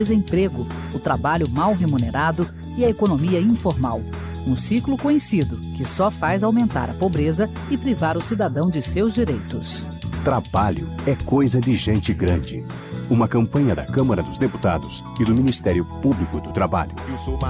desemprego, o trabalho mal remunerado e a economia informal. Um ciclo conhecido que só faz aumentar a pobreza e privar o cidadão de seus direitos. Trabalho é coisa de gente grande. Uma campanha da Câmara dos Deputados e do Ministério Público do Trabalho.